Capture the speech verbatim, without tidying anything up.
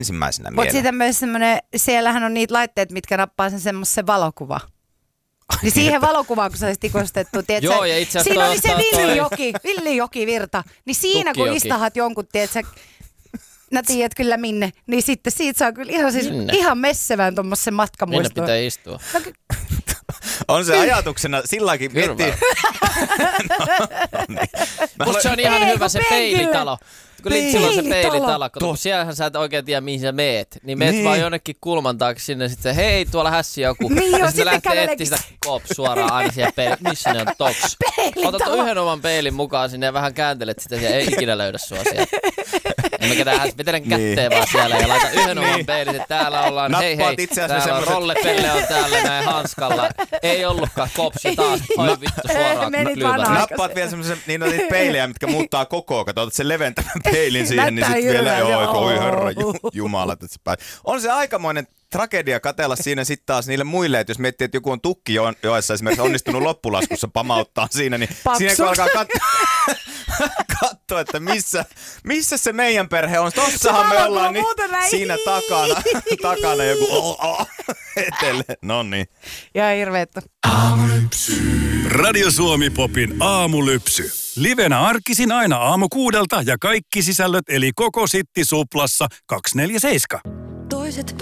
ensimmäisenä Mutta mieleen. sitten myös semmoinen, siellähän on niitä laitteet, mitkä nappaa sen semmoisen valokuva. Niin siihen valokuvaan, kun se olisi tikostettu, tiedätkö? Joo, ja itse asiassa siinä oli se toi- villijoki, villijokivirta. Niin siinä kun Tukkijoki. istahat jonkun, tiedätkö, nää tiedät kyllä minne, niin sitten siitä saa kyllä ihan, siis, Minne? ihan messevän tuommoisen Minne matkamuiston. pitää istua? No, ky- On se ajatuksena silläkin miettii. no, no niin. Mä Musta se on ihan Ei, hyvä kun se penkillä. peilitalo. Kun Lintsillä on se Peilitalo. peilitalo, kun siellähän sä et oikein tiedä mihin sä meet. Niin meet Niin. vaan jonnekin kulman taakse sinne sitten hei tuolla hässi joku. Niin joo, ja sitten sitten lähtee käveleekin. etsiä sitä kop suoraan aina siihen peiliin. Missä ne on toks? Peilitalo. Otat yhden oman peilin mukaan sinne ja vähän kääntelet sitä ja ei ikinä löydä sua sieltä. Ja me ketään vetelen kätteen vaan siellä ja laita yhden oman peilin, että täällä ollaan, hei Nappaat hei, itse asiassa täällä on semmoset- rollepelle on täällä näin hanskalla. Ei ollutkaan kopsi taas, oi vittu suoraan Menit klyvään. vanhaan. Nappaat vielä semmoisen, niin on niitä peilejä, mitkä muuttaa kokoa. Kato, otat sen leventävän peilin siihen, niin Näyttää sitten vielä, hirveältä. joo, oi herra Oo. ju- jumala, että se pääs. On se aikamoinen tragedia katsella siinä sitten taas niille muille, että jos miettii, että joku on Tukkijoessa esimerkiksi onnistunut loppulaskussa pamauttaa siinä, niin Paksut. siinä kun alkaa katsoa, katsoa, että missä, missä se meidän perhe on. Tossahan me valokuva ollaan niin muuten näin. siinä takana, takana joku oh, oh, etele. No niin. Ja hirveettä. Radio Suomi Popin aamulypsy. Livenä arkisin aina aamu kuudelta ja kaikki sisällöt eli koko Sitti Suplassa kaksikymmentäneljä seitsemän. Toiset